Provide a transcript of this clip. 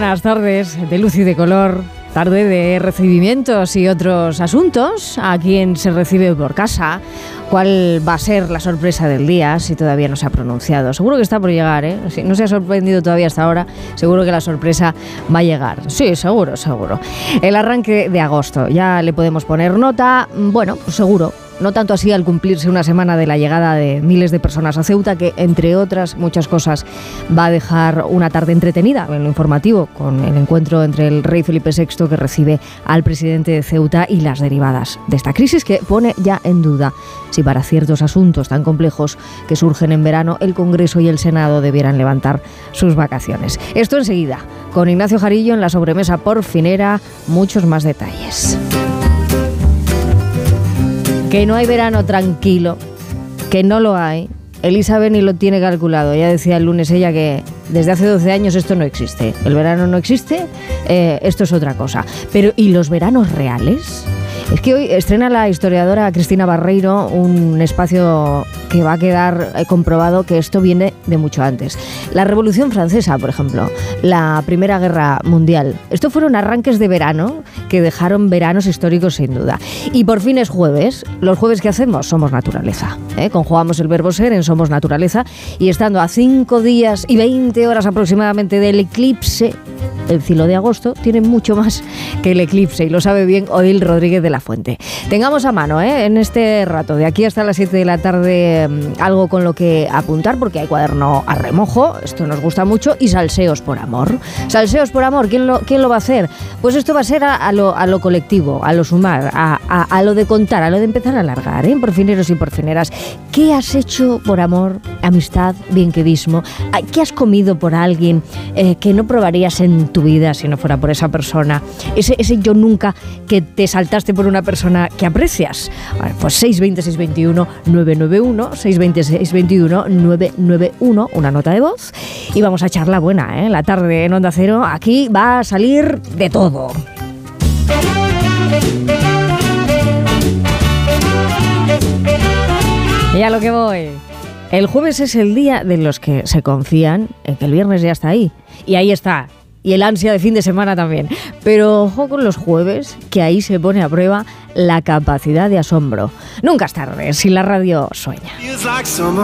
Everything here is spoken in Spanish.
buenas tardes de luz y de color, tarde de recibimientos y otros asuntos. A quien se recibe por casa, cuál va a ser la sorpresa del día, si todavía no se ha pronunciado. Seguro que está por llegar, ¿eh? Si no se ha sorprendido todavía hasta ahora, seguro que la sorpresa va a llegar. Sí, seguro. El arranque de agosto, ya le podemos poner nota, bueno, pues seguro. No tanto así al cumplirse una semana de la llegada de miles de personas a Ceuta, que entre otras muchas cosas va a dejar una tarde entretenida en lo informativo, con el encuentro entre el rey Felipe VI, que recibe al presidente de Ceuta, y las derivadas de esta crisis que pone ya en duda si para ciertos asuntos tan complejos que surgen en verano el Congreso y el Senado debieran levantar sus vacaciones. Esto enseguida, con Ignacio Jarillo en la sobremesa porfinera, muchos más detalles. Que no hay verano tranquilo, que no lo hay. Elizabeth ni lo tiene calculado. Ya decía el lunes ella que desde hace 12 años esto no existe. El verano no existe, esto es otra cosa. Pero ¿y los veranos reales? Es que hoy estrena la historiadora Cristina Barreiro un espacio que va a quedar comprobado que esto viene de mucho antes. La Revolución Francesa, por ejemplo, la Primera Guerra Mundial. Esto fueron arranques de verano que dejaron veranos históricos sin duda. Y por fin es jueves. Los jueves, ¿qué hacemos? Somos naturaleza. Conjugamos el verbo ser en somos naturaleza, y estando a 5 días y 20 horas aproximadamente del eclipse, el cielo de agosto tiene mucho más que el eclipse, y lo sabe bien Odil Rodríguez de la Fuente. Tengamos a mano en este rato, de aquí hasta las 7 de la tarde, algo con lo que apuntar, porque hay cuaderno a remojo, esto nos gusta mucho, y salseos por amor. Salseos por amor, ¿quién lo va a hacer? Pues esto va a ser a lo colectivo, a lo sumar, a lo de contar, a lo de empezar a alargar, porfineros y porfineras. ¿Qué has hecho por amor, amistad, bienquedismo? ¿Qué has comido por alguien que no probarías en tu vida si no fuera por esa persona? Ese yo nunca que te saltaste por una persona que aprecias. Vale, pues 620-621-991, 620-621-991, una nota de voz, y vamos a echar la buena, la tarde en Onda Cero. Aquí va a salir de todo. Y a lo que voy. El jueves es el día de los que se confían en que el viernes ya está ahí. Y ahí está. Y el ansia de fin de semana también. Pero ojo con los jueves, que ahí se pone a prueba la capacidad de asombro. Nunca es tarde si la radio sueña.